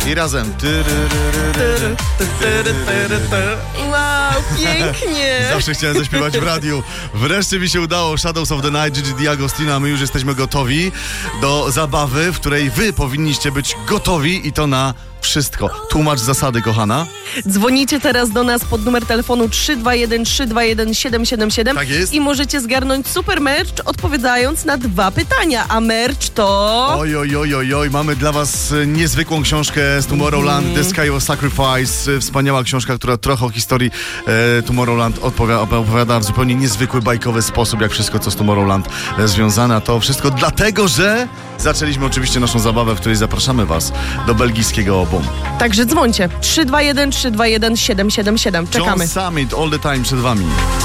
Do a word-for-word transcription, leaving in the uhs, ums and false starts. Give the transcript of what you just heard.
I razem. Wow, pięknie. Zawsze chciałem zaśpiewać w radiu. Wreszcie mi się udało. Shadows of the Night, Gigi D'Agostino. My już jesteśmy gotowi do zabawy, w której wy powinniście być gotowi i to na wszystko. Tłumacz zasady, kochana. Dzwonicie teraz do nas pod numer telefonu trzy dwa jeden trzy dwa jeden siedem siedem siedem Tak jest. i możecie zgarnąć super merch, odpowiadając na dwa pytania. A merch to... Oj, oj, oj, oj, oj. Mamy dla was niezwykłą książkę z Tomorrowland, mm. The Sky of Sacrifice. Wspaniała książka, która trochę o historii e, Tomorrowland odpowiada, opowiada w zupełnie niezwykły, bajkowy sposób, jak wszystko, co z Tomorrowland e, związane. A to wszystko dlatego, że zaczęliśmy oczywiście naszą zabawę, w której zapraszamy was do belgijskiego obu. Także dzwońcie. trzy dwa jeden trzy dwa jeden siedem siedem siedem. Czekamy. John Summit all the time przed wami.